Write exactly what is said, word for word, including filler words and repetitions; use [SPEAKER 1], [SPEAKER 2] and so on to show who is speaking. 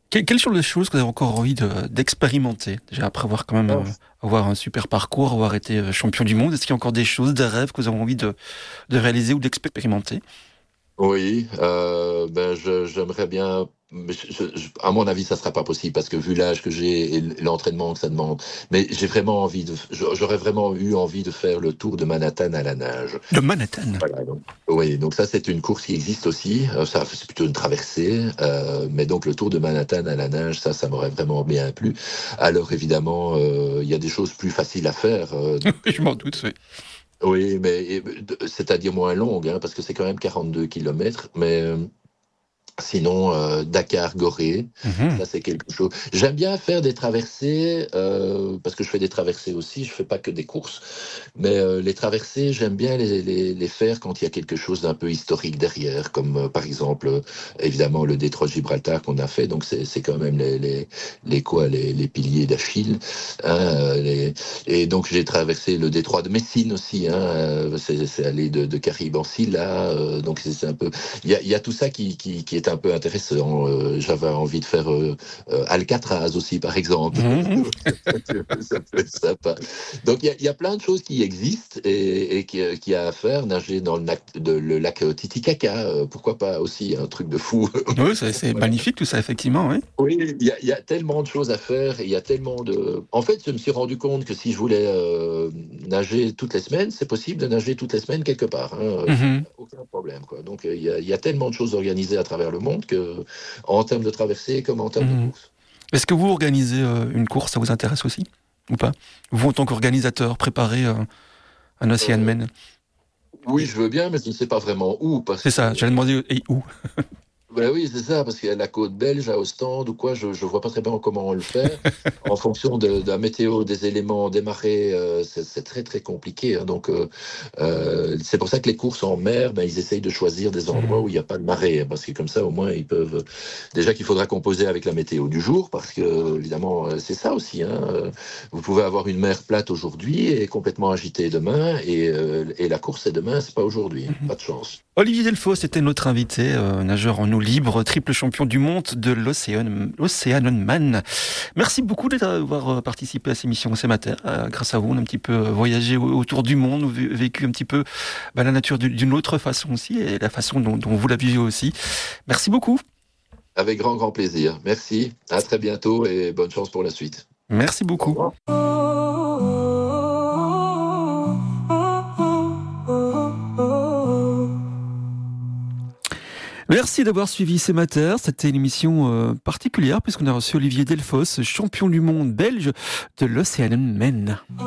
[SPEAKER 1] Que- Quelles sont les choses que vous avez encore envie de- d'expérimenter? Déjà, après avoir quand même euh, avoir un super parcours, avoir été euh, champion du monde, est-ce qu'il y a encore des choses, des rêves que vous avez envie de, de réaliser ou d'expérimenter?
[SPEAKER 2] Oui, euh, ben je, j'aimerais bien. Mais je- je- je- à mon avis, ça sera pas possible parce que vu l'âge que j'ai et l'entraînement que ça demande. Mais j'ai vraiment envie de. J'aurais vraiment eu envie de faire le tour de Manhattan à la nage.
[SPEAKER 1] De Manhattan.
[SPEAKER 2] Voilà, donc, oui, donc ça c'est une course qui existe aussi. Euh, ça, c'est plutôt une traversée, euh, mais donc le Tour de Manhattan à la nage, ça, ça m'aurait vraiment bien plu. Alors évidemment, euh, il y a des choses plus faciles à faire. euh, donc,
[SPEAKER 1] Je m'en doute, oui.
[SPEAKER 2] oui, mais et, de- c'est-à-dire moins longues, hein, parce que c'est quand même quarante-deux kilomètres. Mais euh, sinon, euh, Dakar-Gorée,
[SPEAKER 1] Mhm.
[SPEAKER 2] ça c'est quelque chose. J'aime bien faire des traversées, euh, parce que je fais des traversées aussi, je fais pas que des courses. Mais euh, les traversées, j'aime bien les, les, les faire quand il y a quelque chose d'un peu historique derrière, comme euh, par exemple, euh, évidemment, le détroit de Gibraltar qu'on a fait. Donc c'est c'est quand même les, les, les, quoi, les, les piliers d'Achille. Hein, euh, les- et donc j'ai traversé le détroit de Messine aussi. Hein, euh, c'est c'est allé de, de Caraïbes en Silla. Euh, donc c'est c'est un peu. Il y a, il y a tout ça qui, qui, qui est un peu intéressant. Euh, J'avais envie de faire euh, euh, Alcatraz aussi, par exemple.
[SPEAKER 1] Mhm.
[SPEAKER 2] Ça peut être sympa. Donc il y, a- il y a plein de choses qui existent et, et qui, qui a à faire. Nager dans le lac, de- le lac Titicaca, euh, pourquoi pas aussi, un truc de fou.
[SPEAKER 1] Oui, c'est c'est
[SPEAKER 2] Voilà.
[SPEAKER 1] magnifique tout ça, effectivement, oui.
[SPEAKER 2] Oui, il y a, il y a tellement de choses à faire et il y a tellement de. En fait, je me suis rendu compte que si je voulais euh, nager toutes les semaines, c'est possible de nager toutes les semaines quelque part. Hein. Euh,
[SPEAKER 1] Mhm.
[SPEAKER 2] Aucun problème, quoi. Donc euh, il y a, il y a tellement de choses organisées à travers le monde que, en termes de traversée comme en termes de
[SPEAKER 1] Mhm.
[SPEAKER 2] course.
[SPEAKER 1] Est-ce que vous organisez euh, une course, ça vous intéresse aussi? Ou pas? Vous, en tant qu'organisateur, préparer euh, un
[SPEAKER 2] Euh,
[SPEAKER 1] Oceanman?
[SPEAKER 2] oui, je veux bien, mais je ne sais pas vraiment où parce
[SPEAKER 1] C'est ça,
[SPEAKER 2] que.
[SPEAKER 1] j'allais demander et où?
[SPEAKER 2] Ben oui, c'est ça, parce qu'il y a la côte belge à Ostende ou quoi, je ne vois pas très bien comment on le fait. En fonction de, de la météo, des éléments, des marées, euh, c'est c'est très très compliqué. Hein. Donc, euh, euh, c'est pour ça que les courses en mer, ben, ils essayent de choisir des endroits
[SPEAKER 1] Mhm.
[SPEAKER 2] où il n'y a pas de marée, hein, parce que comme ça, au moins, ils peuvent. Déjà qu'il faudra composer avec la météo du jour, parce que évidemment, euh, c'est ça aussi. Hein. Euh, Vous pouvez avoir une mer plate aujourd'hui et complètement agitée demain, et, euh, et la course c'est demain, c'est pas aujourd'hui. Pas de chance.
[SPEAKER 1] Olivier Delfosse était notre invité, euh, nageur en eau libre, triple champion du monde de l'Océan, l'Oceanman. Merci beaucoup d'avoir euh, participé à cette émission ce matin. Euh, grâce à vous, on a un petit peu euh, voyagé au- autour du monde, vé- vécu un petit peu bah, la nature du- d'une autre façon aussi, et la façon dont, dont vous la vivez aussi. Merci beaucoup.
[SPEAKER 2] Avec grand, grand plaisir. Merci. À très bientôt et bonne chance pour la suite.
[SPEAKER 1] Merci
[SPEAKER 2] Au
[SPEAKER 1] beaucoup.
[SPEAKER 2] revoir.
[SPEAKER 1] Merci d'avoir suivi ces matins. C'était une émission euh, particulière puisqu'on a reçu Olivier Delfosse, champion du monde belge de l'Oceanman.